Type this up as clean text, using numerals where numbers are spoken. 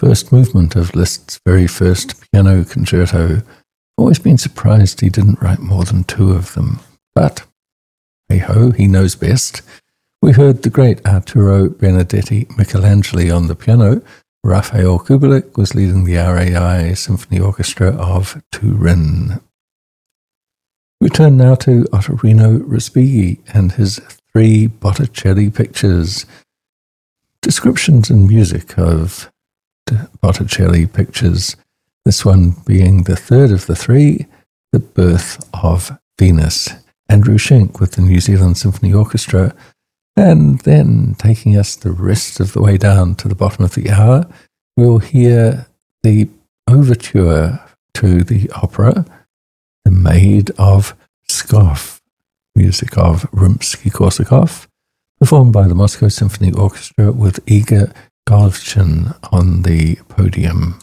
first movement of Liszt's very first piano concerto. I've always been surprised he didn't write more than 2 of them. But, hey-ho, he knows best. We heard the great Arturo Benedetti Michelangeli on the piano. Rafael Kubelik was leading the RAI Symphony Orchestra of Turin. We turn now to Ottorino Respighi and his 3 Botticelli pictures. Descriptions and music of Botticelli pictures, this one being the third of the 3, The Birth of Venus. Andrew Schenk with the New Zealand Symphony Orchestra, and then taking us the rest of the way down to the bottom of the hour, we'll hear the overture to the opera, The Maid of Pskov, music of Rimsky-Korsakov, performed by the Moscow Symphony Orchestra with Igor Golovchin on the podium.